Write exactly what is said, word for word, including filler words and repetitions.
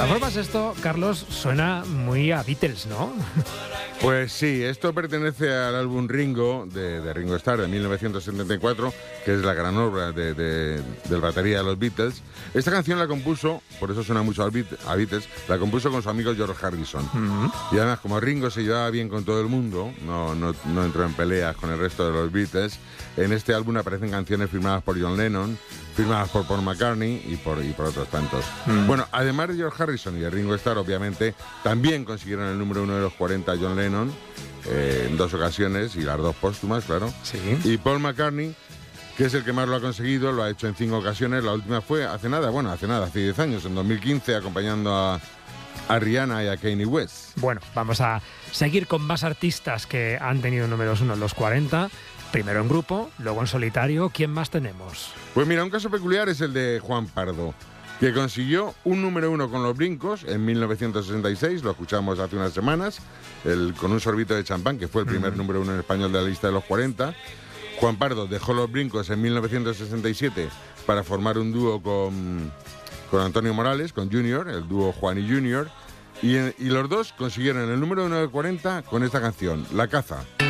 todas formas, esto, Carlos, suena muy a Beatles, ¿no? Pues sí, esto pertenece al álbum Ringo, de, de Ringo Starr, de mil novecientos setenta y cuatro, que es la gran obra de, de, del batería de los Beatles. Esta canción la compuso, por eso suena mucho a Beatles, la compuso con su amigo George Harrison. Uh-huh. Y además, como Ringo se llevaba bien con todo el mundo, no, no, no entró en peleas con el resto de los Beatles, en este álbum aparecen canciones firmadas por John Lennon, firmadas por Paul McCartney y por, y por otros tantos. Mm. Bueno, además de George Harrison y de Ringo Starr, obviamente, también consiguieron el número uno de los cuarenta John Lennon, eh, en dos ocasiones, y las dos póstumas, claro. Sí. Y Paul McCartney, que es el que más lo ha conseguido, lo ha hecho en cinco ocasiones. La última fue hace nada, bueno, hace nada, hace diez años, en dos mil quince, acompañando a, a Rihanna y a Kanye West. Bueno, vamos a seguir con más artistas que han tenido números uno en los cuarenta. Primero en grupo, luego en solitario. ¿Quién más tenemos? Pues mira, un caso peculiar es el de Juan Pardo, que consiguió un número uno con los Brincos en mil novecientos sesenta y seis, lo escuchamos hace unas semanas, el, con un sorbito de champán, que fue el primer uh-huh. número uno en español de la lista de los cuarenta. Juan Pardo dejó los Brincos en mil novecientos sesenta y siete para formar un dúo con, con Antonio Morales, con Junior, el dúo Juan y Junior, y, y los dos consiguieron el número uno de cuarenta con esta canción, La Caza.